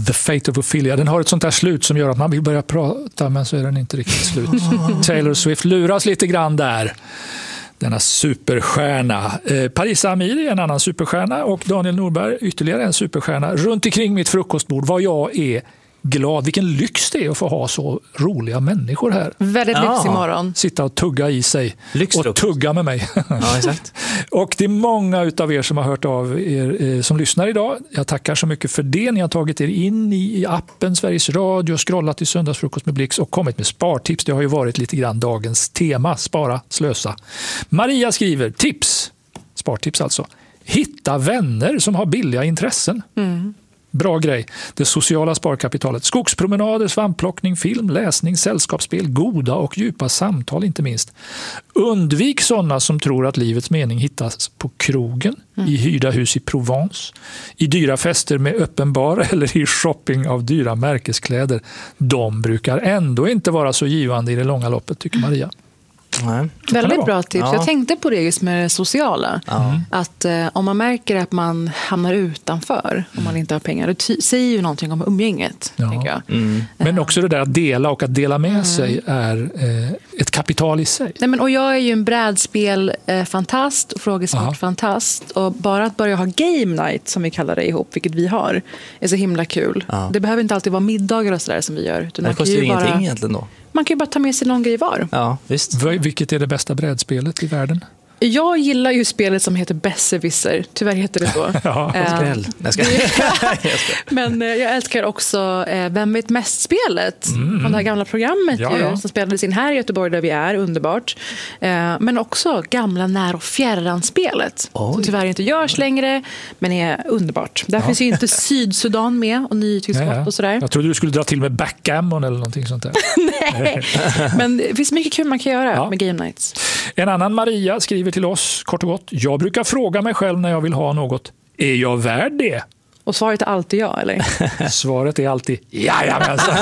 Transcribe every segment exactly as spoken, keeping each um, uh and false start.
The Fate of Ophelia. Den har ett sånt där slut som gör att man vill börja prata, men så är den inte riktigt slut. Taylor Swift luras lite grann där. Denna superstjärna. Eh, Parisa Amiri, en annan superstjärna, och Daniel Norberg, ytterligare en superstjärna. Runt omkring mitt frukostbord. Vad jag är glad. Vilken lyx det är att få ha så roliga människor här. Väldigt ja. lyx imorgon. Sitta och tugga i sig. Lyxfrukost. Och tugga med mig. Ja, exakt. Och det är många utav er som har hört av er eh, som lyssnar idag. Jag tackar så mycket för det. Ni har tagit er in i, i appen Sveriges Radio, scrollat i Söndagsfrukost med Blix och kommit med spartips. Det har ju varit lite grann dagens tema. Spara, slösa. Maria skriver tips. Spartips alltså. Hitta vänner som har billiga intressen. Mm. Bra grej. Det sociala sparkapitalet. Skogspromenader, svampplockning, film, läsning, sällskapsspel, goda och djupa samtal inte minst. Undvik sådana som tror att livets mening hittas på krogen, mm. i hyrda hus i Provence, i dyra fester med öppen bar eller i shopping av dyra märkeskläder. De brukar ändå inte vara så givande i det långa loppet, tycker Maria. Nej. Väldigt bra tips. Ja. Jag tänkte på det just med det sociala. Ja. Att eh, om man märker att man hamnar utanför, om man inte har pengar, det ty- säger ju någonting om umgänget, Ja. tänker jag. Mm. Men också det där att dela och att dela med mm. sig är eh, ett kapital i sig. Nej, men, och jag är ju en brädspel-fantast och frågesport-fantast. Och bara att börja ha game night, som vi kallar det ihop, vilket vi har, är så himla kul. Ja. Det behöver inte alltid vara middagar och sådär som vi gör. Utan Det kostar ju ingenting bara, egentligen då. Man kan ju bara ta med sig någon grej var. Ja, visst. Vilket är det bästa brädspelet i världen? Jag gillar ju spelet som heter Besserwisser. Tyvärr heter det så. Ja, skräll. Jag ska. Men jag älskar också Vem vet mest-spelet. Mm. Från det här gamla programmet ja, ju, ja. som spelades in här i Göteborg där vi är. Underbart. Men också gamla när- och fjärran-spelet. Som tyvärr inte görs längre, men är underbart. Där ja. finns ju inte Sydsudan med och nytillskott ja, ja. och sådär. Jag trodde du skulle dra till med backgammon eller någonting sånt där. Nej, men det finns mycket kul man kan göra ja. med game nights. En annan Maria skriver till oss kort och gott. Jag brukar fråga mig själv när jag vill ha något. Är jag värd det? Och svaret är alltid ja, eller? Svaret är alltid jajamensan.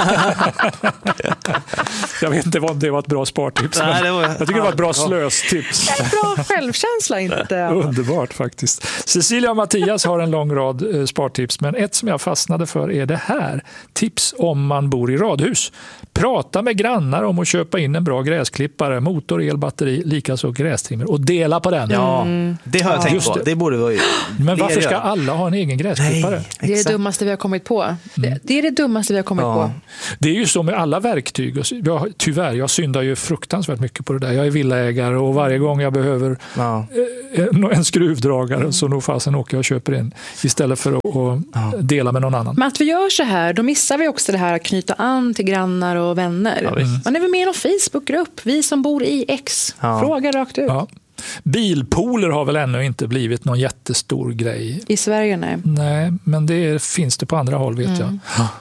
Jag vet inte om det var ett bra spartips. Nej, det var, jag tycker det var ett bra slöstips. Det är bra självkänsla, inte. Underbart faktiskt. Cecilia och Mattias har en lång rad eh, spartips, men ett som jag fastnade för är det här. Tips om man bor i radhus. Prata med grannar om att köpa in en bra gräsklippare, motor, el, batteri, likaså grästrimmer och dela på den. Ja, det har jag tänkt på. Det. det borde vara ju. Men varför ska alla ha en egen gräsklippare? Nej, det är det dummaste vi har kommit på. Mm. Det, det är det dummaste vi har kommit ja. på. Det är ju så med alla verktyg. Jag, tyvärr, jag syndar ju fruktansvärt mycket på det där. Jag är villaägare och varje gång jag behöver ja. en, en skruvdragare mm. så nog fasen åker jag och köper en istället för att ja. dela med någon annan. Men att vi gör så här, då missar vi också det här att knyta an till grannar och vänner. Ja, mm. Man är väl med i någon Facebookgrupp, vi som bor i X. Ja. Fråga rakt ut. Ja. Bilpooler har väl ännu inte blivit någon jättestor grej. I Sverige, nej. Nej, men det finns det på andra håll, vet mm. jag.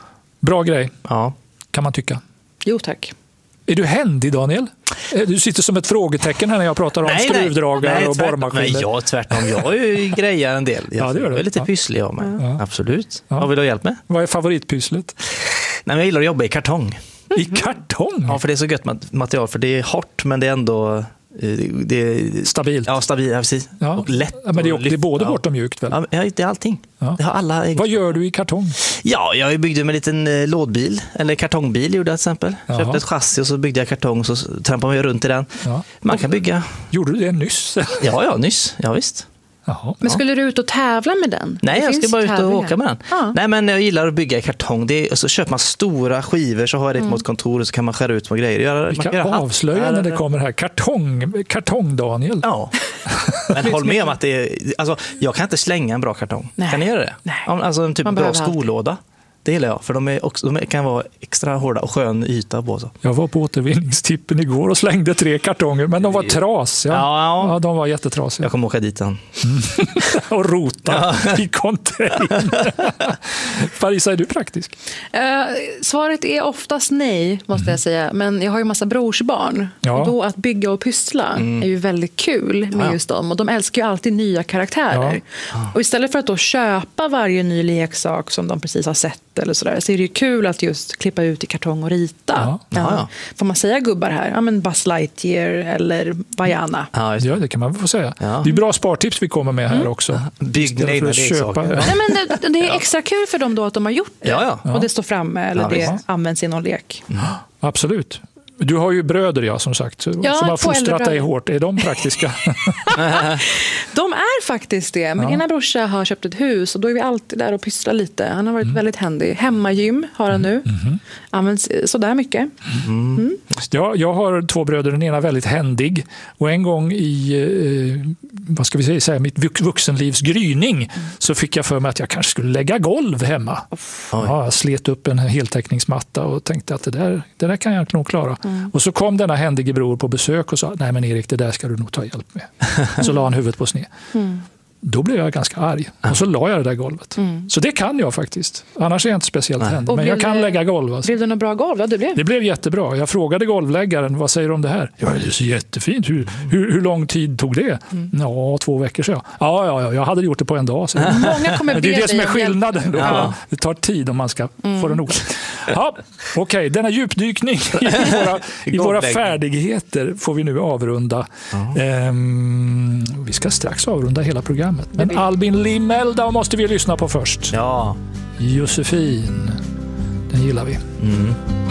Bra grej, ja. kan man tycka. Jo, tack. Är du händig, Daniel? Du sitter som ett frågetecken här när jag pratar om nej, skruvdragare nej, nej, och borrmaskiner. Nej, jag tvärtom. Jag är ju grejar en del. Jag, ja, det gör jag är lite ja. pysslig av mig. Ja. Absolut. Ja. Vad vill du ha hjälp med? Vad är favoritpysslet? Nej, jag gillar att jobba i kartong. I kartong? Ja, för det är så gött material. För det är hårt, men det är ändå... Det är stabilt. Ja, stabilt, ja, precis. Ja. Och lätt. Ja, men det är, det är både ja. hårt och mjukt väl? Ja, det är allting. Ja. Det har alla Vad gör du i kartong? Ja, jag byggde med en liten lådbil, eller kartongbil gjorde jag till exempel. Jaha. Köpte ett chassi och så byggde jag kartong så trampade man runt i den. Ja. Man kan bygga. Gjorde du det nyss? Ja, ja, nyss. Ja, visst. Jaha. Men skulle du ut och tävla med den? Nej, det jag ska bara ut och åka med den. Ja. Nej, men jag gillar att bygga i kartong. Det är, så köper man stora skivor så har jag det mm. mot kontor och så kan man skära ut små grejer. Göra, Vi kan, kan avslöja när det kommer här. Kartong, kartong Daniel. Ja. Men håll med om att det är... Alltså, jag kan inte slänga en bra kartong. Nej. Kan ni göra det? Nej. Alltså en typ bra skolåda. Det gillar jag, för de, är också, de kan vara extra hårda och skön yta på. Så. Jag var på återvinningstippen igår och slängde tre kartonger, men de var trasiga. Ja, ja. ja de var jättetrasiga. Jag kommer åka dit sen. Mm. och rota ja. i container. Parisa, är du praktisk? Uh, svaret är oftast nej, måste mm. jag säga. Men jag har ju en massa brorsbarn. Ja. Och då att bygga och pyssla mm. är ju väldigt kul med ja. just dem. Och de älskar ju alltid nya karaktärer. Ja. Ja. Och istället för att då köpa varje ny leksak som de precis har sett arbete eller sådär, så är det ju kul att just klippa ut i kartong och rita. Ja. Ja. Ja. Får man säga gubbar här? Ja, men Buzz Lightyear eller Vaiana. Ja, ja, det kan man få säga. Ja. Det är bra spartips vi kommer med här mm. också. Bygg egna leksaker. Ja. Nej, men det, det är extra kul för dem då att de har gjort det. Ja, ja. Och det står framme eller ja, det ja. används i någon lek. Mm. Absolut. Du har ju bröder, ja, som sagt, ja, som har fostrat dig hårt. Är de praktiska? De är faktiskt det. Min ja. ena brorsa har köpt ett hus och då är vi alltid där och pysslar lite. Han har varit mm. väldigt händig. Hemmagym har han nu. Mm. Används sådär mycket. Mm. Mm. Ja, jag har två bröder. Den ena väldigt händig. Och en gång i eh, vad ska vi säga, mitt vuxenlivs gryning mm. så fick jag för mig att jag kanske skulle lägga golv hemma. Ja, jag slet upp en heltäckningsmatta och tänkte att det där, det där kan jag nog klara. Mm. Och så kom denna händige bror på besök och sa, nej men Erik, det där ska du nog ta hjälp med. Så la han huvudet på sned. Mm. Då blev jag ganska arg. Och så la jag det där golvet. Mm. Så det kan jag faktiskt. Annars är jag inte speciellt händig. Men jag kan det, lägga golv. Alltså. Blev det något bra golv? Ja, det, blev. det blev jättebra. Jag frågade golvläggaren, vad säger du om det här? Ja, det är så jättefint. Hur, hur, hur lång tid tog det? Mm. Ja, två veckor sedan. Ja, ja, ja, jag hade gjort det på en dag. Så. Många kommer be det är det som är skillnaden. Då. Ja. Det tar tid om man ska mm. få det nog. Ja, okej. Okay. Denna djupdykning i våra, i våra färdigheter får vi nu avrunda. Mm. Ehm, vi ska strax avrunda hela programmet. Men Albin Limelda måste vi lyssna på först. Ja. Josefin, den gillar vi. Mm.